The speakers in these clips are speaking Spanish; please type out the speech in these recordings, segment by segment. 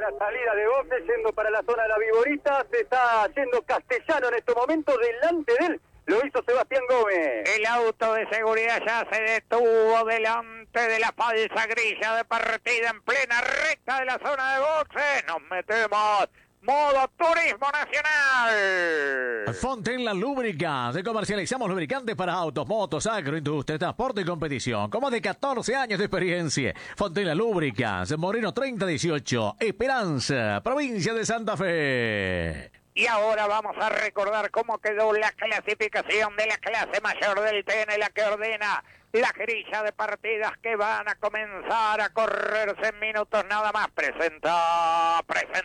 buena salida de boxe yendo para la zona de la Viborita. Se está yendo Castellano en este momento. Delante de él lo hizo Sebastián Gómez. El auto de seguridad ya se detuvo delante de la falsa grilla de partida en plena recta de la zona de boxe. Nos metemos modo turismo nacional. Fontaine Lubricants. Comercializamos lubricantes para autos, motos, agroindustria, transporte y competición. Con más de 14 años de experiencia. Fontaine Lubricants, Moreno 3018, Esperanza, provincia de Santa Fe. Y ahora vamos a recordar cómo quedó la clasificación de la clase mayor del TN, la que ordena la grilla de partidas que van a comenzar a correrse en minutos nada más. Presenta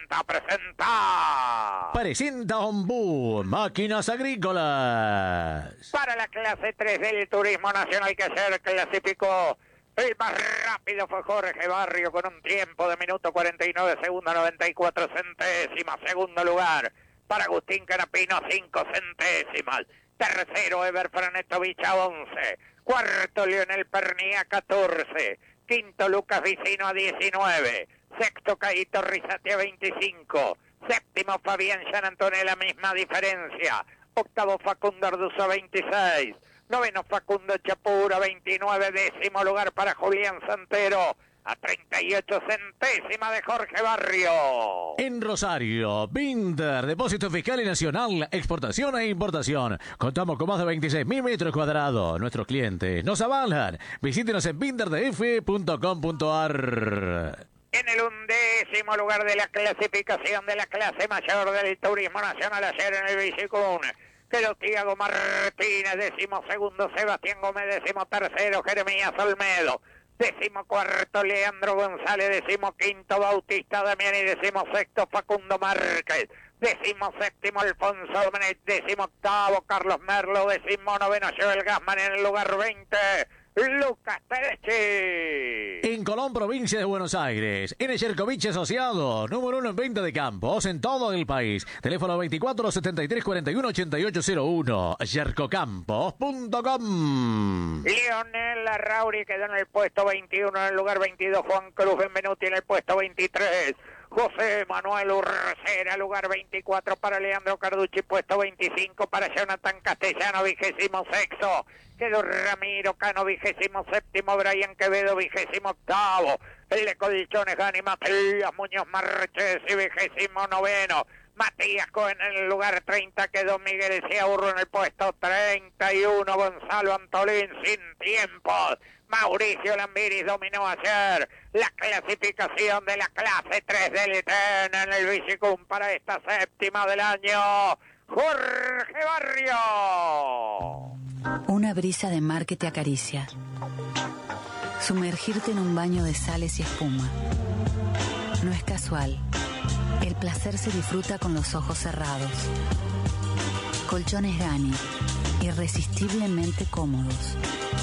Ombú, máquinas agrícolas. Para la clase 3 del turismo nacional que ayer clasificó, el más rápido fue Jorge Barrio con un tiempo de minuto 49 segundos 94 centésimas. Segundo lugar para Agustín Canapino, 5 centésimas. Tercero, Eber Franetovich a 11. Cuarto, Leonel Pernía, 14. Quinto, Lucas Vicino a 19. Sexto, Caíto Rizati a 25. Séptimo, Fabián San Antonio, la misma diferencia. Octavo, Facundo Arduzo, 26. Noveno, Facundo Chapura, 29. Décimo lugar para Julián Santero, a 38 centésimas de Jorge Barrio. En Rosario, Binder, Depósito Fiscal y Nacional, exportación e importación. Contamos con más de 26.000 metros cuadrados. Nuestros clientes nos avalan. Visítenos en binderdf.com.ar. En el 11º lugar de la clasificación de la clase mayor del turismo nacional ayer en el Bicicún, quedó Tiago Martínez, 12º, Sebastián Gómez, 13º, Jeremías Olmedo, 14º, Leandro González, 15º, Bautista Damián y 16º, Facundo Márquez, 17º, Alfonso Domenech, 18º, Carlos Merlo, 19º, Joel Gassman en el lugar 20, Lucas Terechi. En Colón, provincia de Buenos Aires, N. Yerkovich Asociados, número 1 en venta de campos en todo el país. Teléfono 24 73 41 8801, yercocampos.com. Leonel Larrauri quedó en el puesto 21, en el lugar 22, Juan Cruz Benvenuti en el puesto 23. José Manuel Urcera, lugar 24 para Leandro Carducci, puesto 25 para Jonathan Castellano, 26º. Quedó Ramiro Cano, 27º, Brian Quevedo, 28º. El de Colchones, Gani Matías Muñoz Marchesi, 29º. Matías Cohen en el lugar 30, quedó Miguel Esiaurro en el puesto 31, Gonzalo Antolín sin tiempos. Mauricio Lambiris dominó ayer la clasificación de la clase 3 del TN en el Bicicún para esta séptima del año. Jorge Barrio. Una brisa de mar que te acaricia. Sumergirte en un baño de sales y espuma. No es casual. El placer se disfruta con los ojos cerrados. Colchones Gani, irresistiblemente cómodos.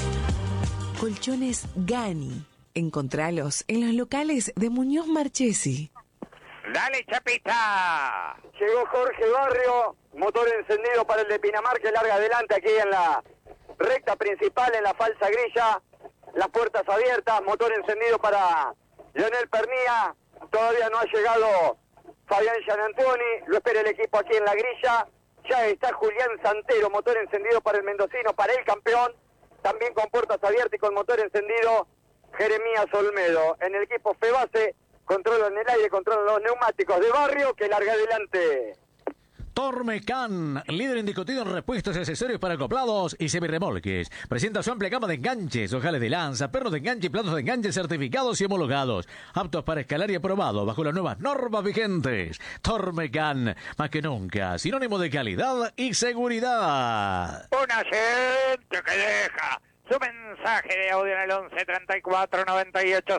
Colchones Gani. Encontralos en los locales de Muñoz Marchesi. Dale, Chapita. Llegó Jorge Barrio, motor encendido para el de Pinamar que larga adelante aquí en la recta principal, en la falsa grilla. Las puertas abiertas, motor encendido para Leonel Pernía. Todavía no ha llegado Fabián Gianantoni, lo espera el equipo aquí en la grilla. Ya está Julián Santero, motor encendido para el mendocino, para el campeón. También con puertas abiertas y con motor encendido, Jeremías Olmedo. En el equipo Febase, controlan el aire, controlan los neumáticos de Barrio, que larga adelante. Tormecan, líder indiscutido en repuestos y accesorios para acoplados y semirremolques. Presenta su amplia gama de enganches, ojales de lanza, pernos de enganche y platos de enganche certificados y homologados. Aptos para escalar y aprobado bajo las nuevas normas vigentes. Tormecan, más que nunca, sinónimo de calidad y seguridad. Una gente que deja su mensaje de audio en el 11 34 98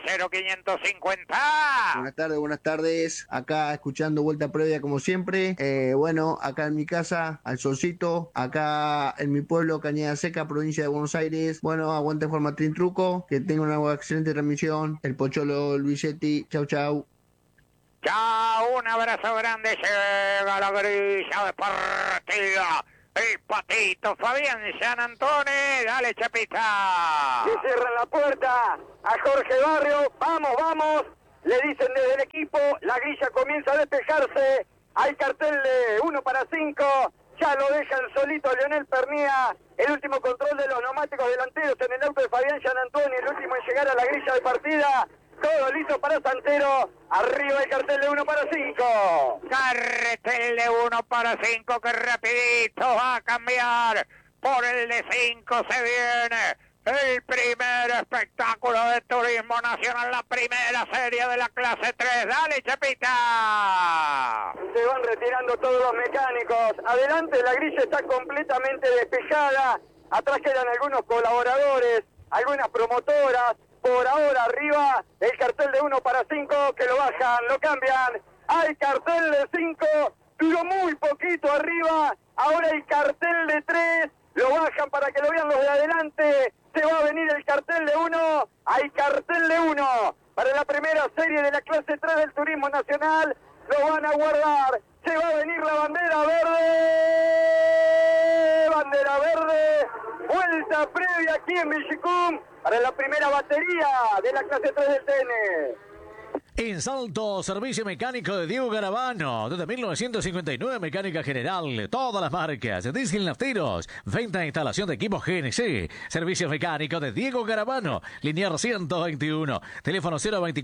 0550. Buenas tardes. Acá escuchando Vuelta Previa como siempre. Bueno, acá en mi casa, al solcito. Acá en mi pueblo, Cañada Seca, provincia de Buenos Aires. Bueno, aguante Formatín Truco. Que tenga una excelente transmisión. El Pocholo Luisetti. Chau, chau. Chao, un abrazo grande. Llega la grilla de partida. El patito Fabián San Antonio, dale, Chapita. Y cierran la puerta a Jorge Barrio. Vamos, vamos. Le dicen desde el equipo, la grilla comienza a despejarse. Hay cartel de 1 para 5. Ya lo dejan solito Leonel Pernía. El último control de los neumáticos delanteros en el auto de Fabián Gianantoni. El último en llegar a la grilla de partida. Todo listo para Santero. Arriba el cartel de 1 para 5. Cartel de 1 para 5 que rapidito va a cambiar. Por el de 5 se viene el primer espectáculo de turismo nacional, la primera serie de la clase 3. ¡Dale, Chepita! Se van retirando todos los mecánicos. Adelante la grilla está completamente despejada. Atrás quedan algunos colaboradores, algunas promotoras. Por ahora arriba el cartel de 1 para 5 que lo bajan, lo cambian. Hay cartel de 5, duró muy poquito arriba. Ahora el cartel de 3, lo bajan para que lo vean los de adelante. Se va a venir el cartel de 1. Hay cartel de 1 para la primera serie de la clase 3 del turismo nacional. Lo van a guardar. Se va a venir la bandera verde. Bandera verde. Vuelta previa aquí en Villicum para la primera batería de la clase 3 del TN. En Salto, servicio mecánico de Diego Garabano. Desde 1959, mecánica general, todas las marcas, diésel nafteros, venta e instalación de equipos GNC. Servicio mecánico de Diego Garabano, lineal 121, teléfono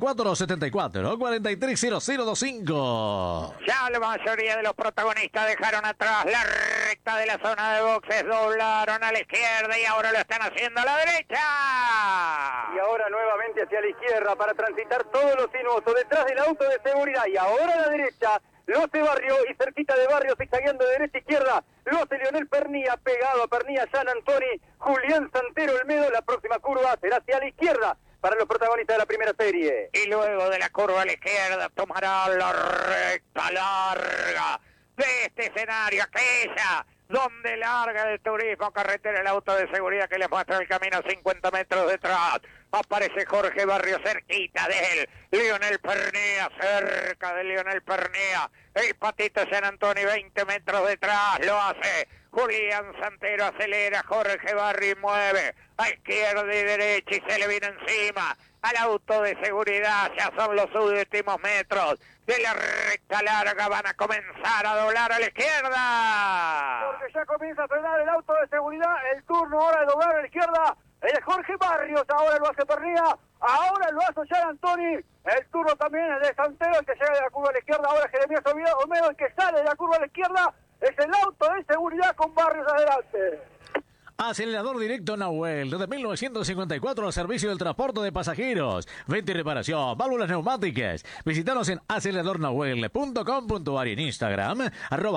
024-74-430025. Ya la mayoría de los protagonistas dejaron atrás la recta de la zona de boxes, doblaron a la izquierda y ahora lo están haciendo a la derecha. Y ahora nuevamente hacia la izquierda para transitar todos los sinuosos detrás del auto de seguridad. Y ahora a la derecha, lo hace Barrio y cerquita de Barrio, zigzagueando de derecha a izquierda, lo hace Leonel Pernía, pegado a Pernía, Gianantoni, Julián Santero Olmedo. La próxima curva será hacia la izquierda para los protagonistas de la primera serie. Y luego de la curva a la izquierda tomará la recta larga de este escenario, aquella donde larga el turismo carretera el auto de seguridad que le muestra el camino a 50 metros detrás. Aparece Jorge Barrio cerquita de él. Leonel Pernía cerca de Leonel Pernía. El Patito Gianantoni 20 metros detrás. Lo hace Julián Santero, acelera. Jorge Barrio mueve a izquierda y derecha y se le viene encima al auto de seguridad. Ya son los últimos metros de la recta larga. Van a comenzar a doblar a la izquierda. Porque ya comienza a frenar el auto de seguridad. El turno ahora de doblar a la izquierda es Jorge Barrios. Ahora lo hace Pernía. Ahora lo hace Gianantoni. El turno también es de Santero, el que llega de la curva a la izquierda. Ahora Jeremías Olmedo, el que sale de la curva a la izquierda. Es el auto de seguridad con Barrios adelante. Acelerador directo Nahuel, desde 1954 al servicio del transporte de pasajeros, venta y reparación, válvulas neumáticas. Visítanos en aceleradornahuel.com.ar y en Instagram,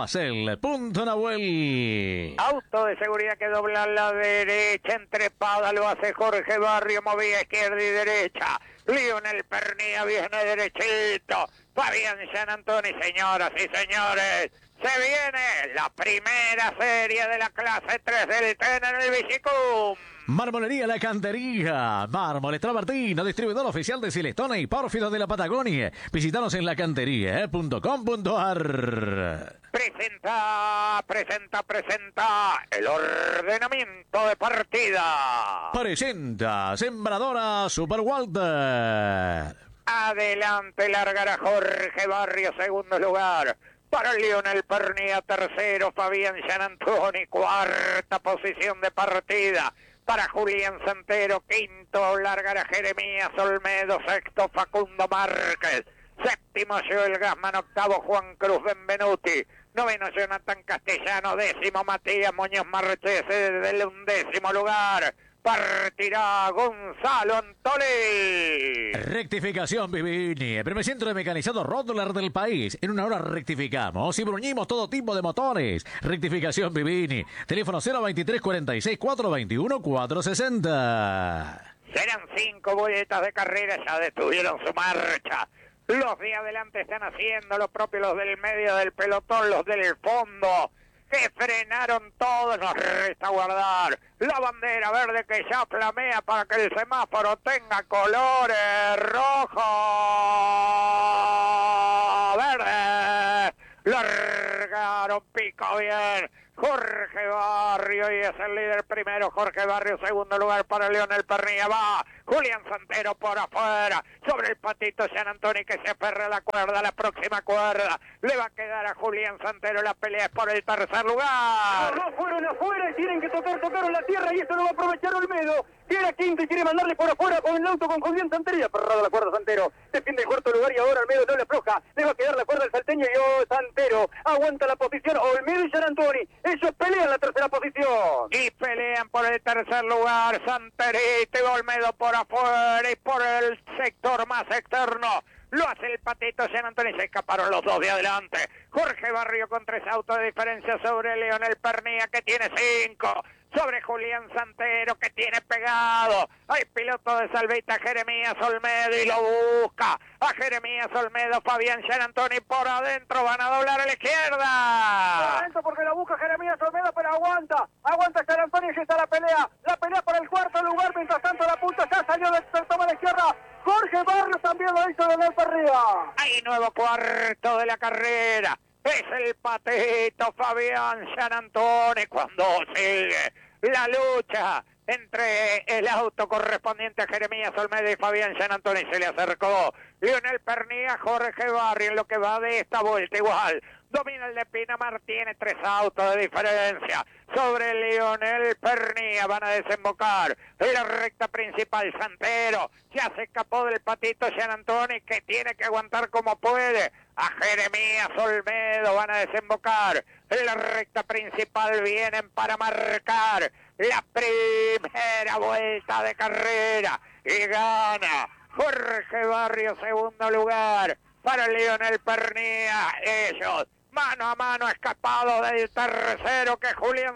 @cel.nahuel. Auto de seguridad que dobla a la derecha, entrepada, lo hace Jorge Barrio, movía izquierda y derecha. Leonel Pernía viene derechito. Fabián Gianantoni, señoras y señores. Se viene la primera serie de la clase 3 del TN en el Villicum. Marmolería La Cantería, Mármoles Travertino, distribuidor oficial de Silestone y Pórfido de la Patagonia. Visítanos en lacantería.com.ar. Presenta el ordenamiento de partida. Presenta Sembradora Super Walter. Adelante largará Jorge Barrio, segundo lugar. Para Leonel Pernía, tercero. Fabián Gianantoni, cuarta posición de partida. Para Julián Santero, quinto. Largará Jeremías Olmedo, sexto. Facundo Márquez, séptimo. Joel Gassman, octavo. Juan Cruz Benvenuti, noveno. Jonathan Castellano, décimo. Matías Muñoz Marchese, desde el undécimo lugar. Partirá Gonzalo Antoli. Rectificación Vivini, el primer centro de mecanizado Rottler del país. En una hora rectificamos y bruñimos todo tipo de motores. Rectificación Vivini, teléfono 023 46 421 460. Serán 5 boletas de carrera, ya detuvieron su marcha. Los de adelante están haciendo lo propio, los del medio del pelotón, los del fondo, que frenaron todos. Nos resta guardar la bandera verde que ya flamea para que el semáforo tenga colores rojo, verde. Largaron, pico bien Jorge Barrio y es el líder primero. Jorge Barrio, segundo lugar para Leonel Pernía. Va Julián Santero por afuera, sobre el patito San Antonio que se aferra a la cuerda, la próxima cuerda. Le va a quedar a Julián Santero, la pelea es por el tercer lugar. Los dos fueron afuera y tienen que tocaron la tierra y esto lo va a aprovechar Olmedo. Quiere quinto y quiere mandarle por afuera con el auto con Julián Santero y aferrado la cuerda Santero. Defiende el cuarto lugar y ahora Olmedo no le afloja. Le va a quedar la cuerda al salteño y Santero aguanta la posición. Olmedo y San Antonio, ellos pelean la tercera posición. Y pelean por el tercer lugar, Santerito y Olmedo por afuera y por el sector más externo. Lo hace el patito San Antonio y se escaparon los dos de adelante. Jorge Barrio con 3 autos de diferencia sobre Leonel Pernía que tiene 5. Sobre Julián Santero que tiene pegado. Hay piloto de salvita Jeremías Olmedo y lo busca. A Jeremías Olmedo, Fabián San Antonio por adentro. Van a doblar a la izquierda. Adentro porque lo busca Jeremías Olmedo, pero aguanta. Aguanta San Antonio y está la pelea. La pelea por el cuarto lugar. Mientras tanto la punta ya salió del toma a la izquierda. Jorge Barrio también lo hizo de Leonel Pernía. Hay nuevo cuarto de la carrera. Es el patito Fabián San Antonio cuando sigue la lucha entre el auto correspondiente a Jeremías Olmedo y Fabián San Antonio. Se le acercó Leonel Pernía, Jorge Barrio en lo que va de esta vuelta igual. Domina el de Pinamar, tiene 3 autos de diferencia sobre Leonel Pernía. Van a desembocar en la recta principal. Santero ya se escapó del patito San Antonio que tiene que aguantar como puede. A Jeremías Olmedo van a desembocar en la recta principal. Vienen para marcar la primera vuelta de carrera y gana Jorge Barrio, segundo lugar para Leonel Pernía. Ellos mano a mano escapado del tercero que es Julián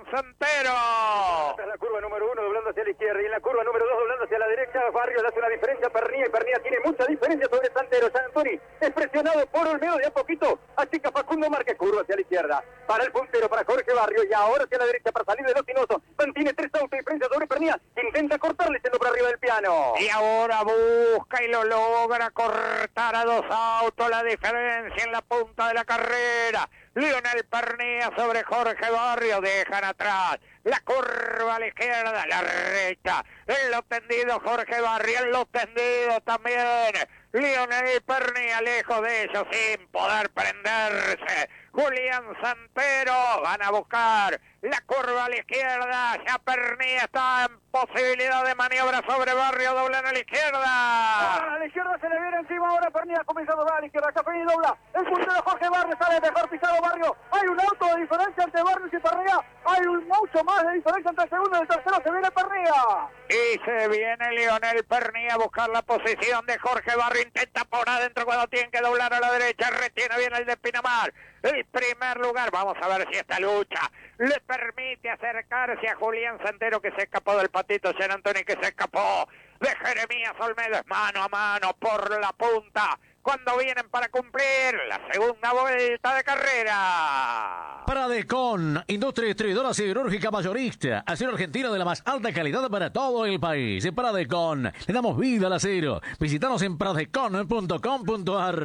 Santero. En la curva número 1 doblando hacia la izquierda y en la curva número 2 doblando hacia la derecha. Barrio le hace una diferencia a Pernía y Pernía tiene mucha diferencia sobre Santero. San Antonio es presionado por Olmedo de a poquito. Achica Facundo Márquez, curva hacia la izquierda. Para el puntero, para Jorge Barrio y ahora hacia la derecha para salir de Los Tinosos. Mantiene 3 autos de diferencia sobre Pernía. Intenta cortarle siendo por arriba del piano. Y ahora busca y lo logra cortar a 2 autos la diferencia en la punta de la carrera. Leonel Pernía sobre Jorge Barrio, dejan atrás la curva a la izquierda, la recta, en lo tendido Jorge Barrio, en lo tendido también Leonel Pernía, lejos de ellos sin poder prenderse. Julián Santero, van a buscar la curva a la izquierda, ya Pernía está en posibilidad de maniobra sobre Barrio, doblan a la izquierda. A la izquierda se le viene encima ahora Pernía, comienza a doblar a la izquierda, Café y dobla, el puntero Jorge Barrio sale mejor pisado Barrio, hay un auto de diferencia entre Barrio y Pernía, hay un mucho más de diferencia entre el segundo y el tercero, se viene Pernía. Y se viene Leonel Pernía a buscar la posición de Jorge Barrio, intenta por adentro cuando tienen que doblar a la derecha, retiene bien el de Pinamar. El primer lugar, vamos a ver si esta lucha le permite acercarse a Julián Santero que se escapó del patito San Antonio y que se escapó de Jeremías Olmedo. Es mano a mano por la punta cuando vienen para cumplir la segunda vuelta de carrera. Pradecon, industria distribuidora siderúrgica mayorista, acero argentino de la más alta calidad para todo el país. En Pradecon le damos vida al acero. Visítanos en pradecon.com.ar.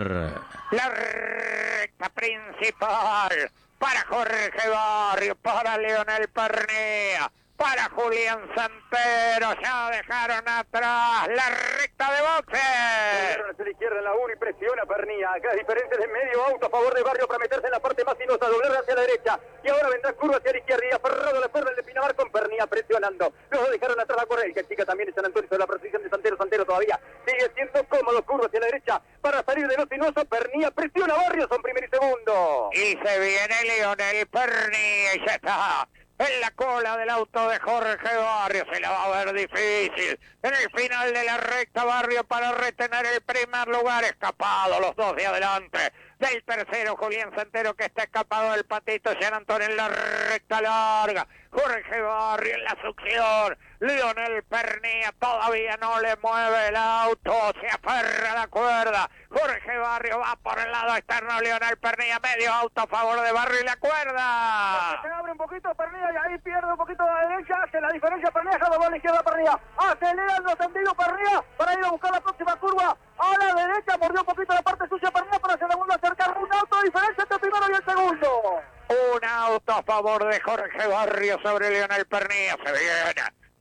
La recta principal para Jorge Barrio, para Leonel Pernía, para Julián Santero, ya dejaron atrás la recta de boxe. Hacia la izquierda en la 1 y presiona Pernía. Acá diferencia de medio auto a favor de Barrio para meterse en la parte más sinuosa, doblar hacia la derecha. Y ahora vendrá curva hacia la izquierda y aferrado a la cuerda el de Pinamar con Pernía presionando. Luego dejaron atrás a correr. Que chica también de San Antonio sobre la posición de Santero. Santero todavía sigue siendo cómodo. Curva hacia la derecha para salir de lo sinuoso. Pernía presiona a Barrio, son primero y segundo. Y se viene Leonel Pernía y ya está en la cola del auto de Jorge Barrio. Se la va a ver difícil en el final de la recta Barrio para retener el primer lugar. Escapado los dos de adelante del tercero Julián Santero que está escapado del patito San Antonio en la recta larga. Jorge Barrio en la succión. Leonel Pernía todavía no le mueve el auto, se aferra a la cuerda. Jorge Barrio va por el lado externo, Leonel Pernía, medio auto a favor de Barrio y la cuerda. Se abre un poquito Pernía y ahí pierde un poquito a la derecha, hace la diferencia Pernía, deja a la izquierda Pernía. Acelera el tendido Pernía para ir a buscar la próxima curva. A la derecha mordió un poquito la parte sucia Pernía para hacer segundo acercar un auto de diferencia entre el primero y el segundo. Un auto a favor de Jorge Barrio sobre Leonel Pernía. Se viene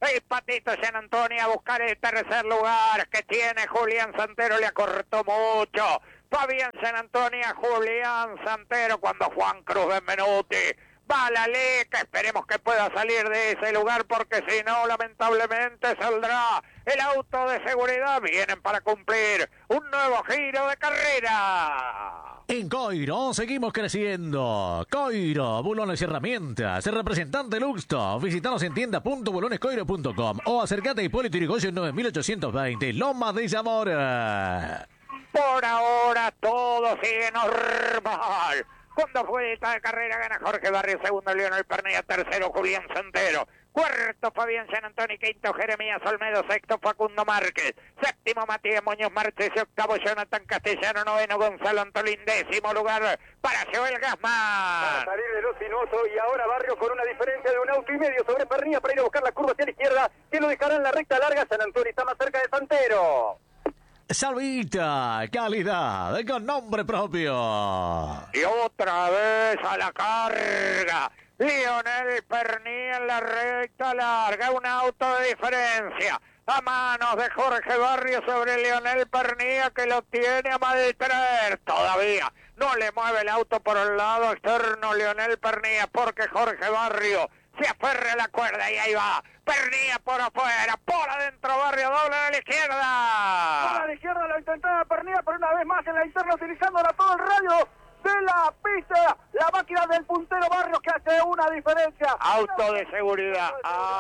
El Patito San Antonio a buscar el tercer lugar que tiene Julián Santero, le acortó mucho. Fabián San Antonio, Julián Santero, cuando Juan Cruz Benvenuti va a la leca. Esperemos que pueda salir de ese lugar, porque si no, lamentablemente saldrá el auto de seguridad. Vienen para cumplir un nuevo giro de carrera. En Coiro seguimos creciendo. Coiro, bulones y herramientas. El representante Luxto. Visítanos en tienda.bulonescoiro.com o acércate a Hipólito Yrigoyen 9820, Loma de Zamora. Por ahora todo sigue normal. Con 2 vueltas de carrera gana Jorge Barrio, segundo Leonel Pernilla, tercero Julián Santero, cuarto Fabián San Antonio, quinto Jeremías Olmedo, sexto Facundo Márquez, séptimo Matías Muñoz Márquez, octavo Jonathan Castellano, noveno Gonzalo Antolín, décimo lugar para Joel Gasman. A salir de lo sinuoso y ahora Barrio con una diferencia de 1,5 autos sobre Pernilla para ir a buscar la curva hacia la izquierda, que lo dejará en la recta larga. San Antonio está más cerca de Santero. Salvita, calidad, con nombre propio. Y otra vez a la carga. Lionel Pernilla en la recta larga. Un auto de diferencia. A manos de Jorge Barrio sobre Lionel Pernilla, que lo tiene a maltraer. Todavía no le mueve el auto por el lado externo Lionel Pernilla, porque Jorge Barrio se aferra a la cuerda y ahí va. Pernilla por afuera, por adentro Barrio, doble a la izquierda. Por la izquierda lo intentaba Pernilla, pero una vez más en la interna utilizándola todo el radio de la pista. La máquina del puntero Barrio, que hace una diferencia. Auto de seguridad,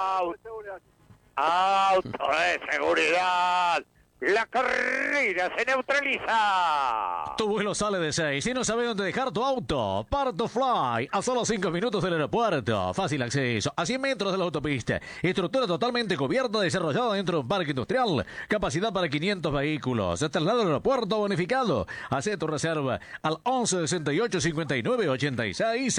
auto de seguridad. La carrera se neutraliza. Tu vuelo sale de 6 y no sabes dónde dejar tu auto. Parto Fly, a solo 5 minutos del aeropuerto. Fácil acceso, a 100 metros de la autopista. Estructura totalmente cubierta, desarrollada dentro de un parque industrial. Capacidad para 500 vehículos. Traslado al aeropuerto bonificado. Hacé tu reserva al 11 68 59 86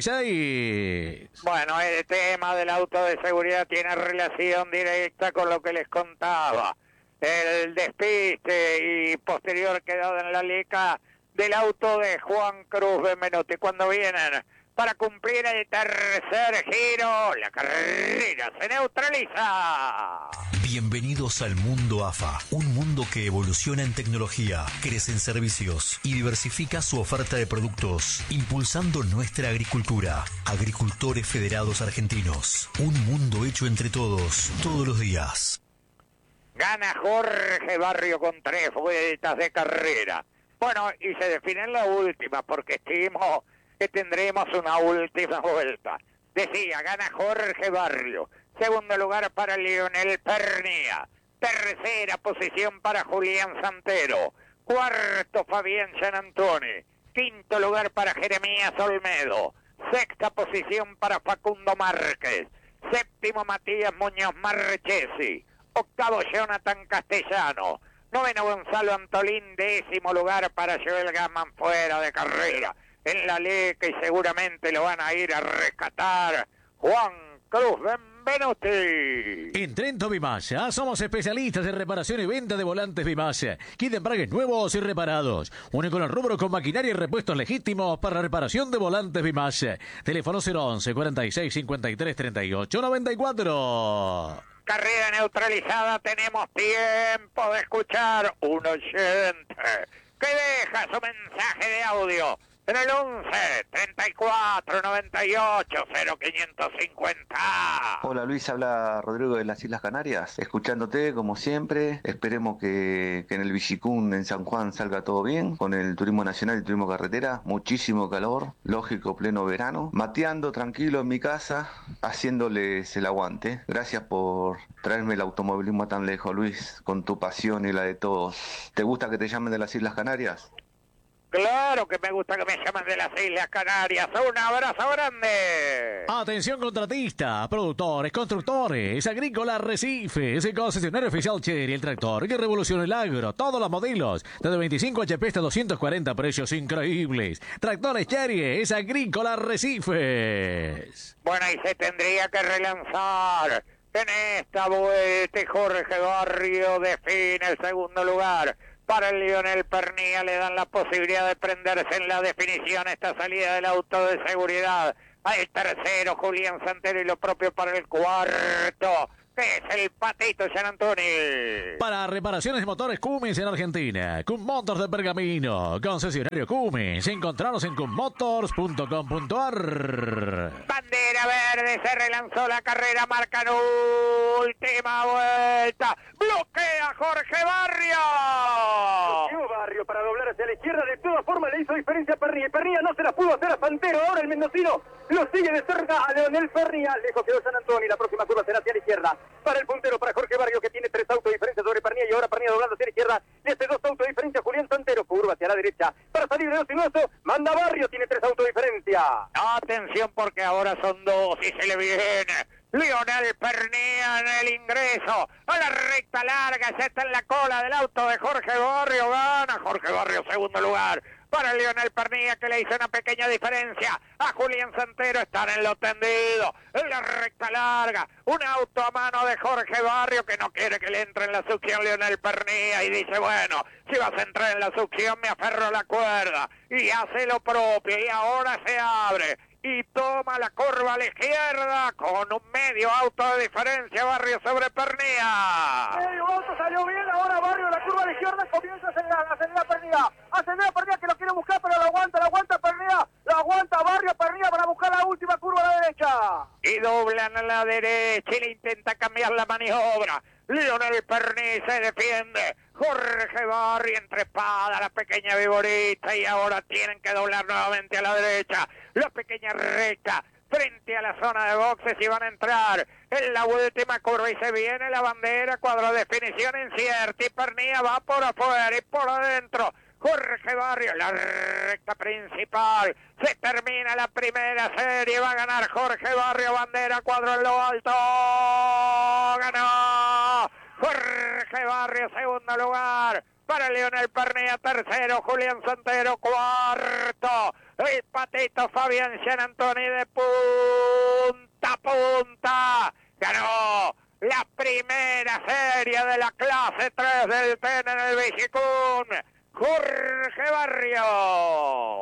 76. Bueno, el tema del auto de seguridad tiene relación directa con lo que les contaba. El despiste y posterior quedado en la leca del auto de Juan Cruz Benvenuti. Cuando vienen para cumplir el tercer giro, la carrera se neutraliza. Bienvenidos al mundo AFA, un mundo que evoluciona en tecnología, crece en servicios y diversifica su oferta de productos, impulsando nuestra agricultura. Agricultores Federados Argentinos, un mundo hecho entre todos, todos los días. Gana Jorge Barrio con 3 vueltas de carrera. Bueno, y se define en la última, porque estimo que tendremos una última vuelta. Decía, gana Jorge Barrio. Segundo lugar para Lionel Pernilla. Tercera posición para Julián Santero. Cuarto, Fabián San Antonio. Quinto lugar para Jeremías Olmedo. Sexta posición para Facundo Márquez. Séptimo, Matías Muñoz Marchesi. Octavo, Jonathan Castellano. Noveno, Gonzalo Antolín. Décimo lugar para Joel Gasman, fuera de carrera en la leca, y seguramente lo van a ir a rescatar Juan Cruz Benvenuti. En Trento Vimasa somos especialistas en reparación y venta de volantes Vimasa. Kit de embragues nuevos y reparados. Único en el rubro con maquinaria y repuestos legítimos para reparación de volantes Vimasa. Teléfono 011 46 53 38 94. Carrera neutralizada, tenemos tiempo de escuchar un oyente que deja su mensaje de audio en el 11 34 98 0550. Hola Luis, habla Rodrigo de las Islas Canarias, escuchándote como siempre. Esperemos que en el Villicún en San Juan salga todo bien, con el turismo nacional y turismo carretera. Muchísimo calor, lógico, pleno verano, mateando tranquilo en mi casa, haciéndoles el aguante. Gracias por traerme el automovilismo tan lejos, Luis, con tu pasión y la de todos. ¿Te gusta que te llamen de las Islas Canarias? Claro que me gusta que me llamen de las Islas Canarias. Un abrazo grande. Atención contratistas, productores, constructores, agrícolas, Arrecifes, concesionario oficial Chery, el tractor que revoluciona el agro, todos los modelos, desde 25 HP hasta 240, precios increíbles. Tractores Chery, es agrícola Arrecifes. Bueno, y se tendría que relanzar en esta vuelta. Jorge Barrio define el segundo lugar. Para el Lionel Pernilla le dan la posibilidad de prenderse en la definición esta salida del auto de seguridad. Al tercero, Julián Santero, y lo propio para el cuarto, que es el Patito San Antonio. Para reparaciones de motores Cummins en Argentina, Cum Motors de Pergamino, concesionario Cummins. Encontraros en cummotors.com.ar. Bandera verde, se relanzó la carrera, marcan última vuelta. Bloquea Jorge Barrio. Barrio para doblar hacia la izquierda, de todas formas le hizo diferencia a Pernilla, y Pernilla no se la pudo hacer a Santero. Ahora el mendocino lo sigue de cerca a Leonel Pernilla, lejos quedó San Antonio, y la próxima curva será hacia la izquierda, para el puntero, para Jorge Barrio, que tiene 3 autos de diferencia sobre Pernilla, y ahora Pernilla doblando hacia la izquierda, le hace 2 autos de diferencia a Julián Santero, curva hacia la derecha, para salir de los sinuoso, manda Barrio, tiene 3 autos de diferencia. Atención porque ahora son 2 y se le viene Leonel Pernilla en el ingreso a la recta larga, ya está en la cola del auto de Jorge Barrio, gana Jorge Barrio, segundo lugar para Leonel Pernilla, que le hizo una pequeña diferencia a Julián Santero. Están en lo tendido, en la recta larga, un auto a mano de Jorge Barrio, que no quiere que le entre en la succión Leonel Pernilla, y dice, bueno, si vas a entrar en la succión me aferro a la cuerda, y hace lo propio, y ahora se abre y toma la curva a la izquierda con un medio auto de diferencia Barrio sobre Pernilla. Medio auto salió bien, ahora Barrio la curva a la izquierda, comienza a acelerar Pernilla, que lo quiere buscar, pero la aguanta Pernilla, la aguanta Barrio, Pernilla para buscar la última curva a la derecha. Y doblan a la derecha y le intenta cambiar la maniobra. Leonel Pernilla se defiende. Jorge Barrio entre espada, la pequeña viborita, y ahora tienen que doblar nuevamente a la derecha. La pequeña recta frente a la zona de boxes, y van a entrar en la última curva y se viene la bandera, cuadro de definición incierta, y Pernilla va por afuera y por adentro. Jorge Barrio, la recta principal, se termina la primera serie, va a ganar Jorge Barrio, bandera, cuadro en lo alto, ganó Jorge Barrio, segundo lugar para Leonel Pernilla, tercero Julián Santero, cuarto el Patito Fabián San Antonio, de punta a punta ganó la primera serie de la clase 3 del TEN en el Vigicún, Jorge Barrio.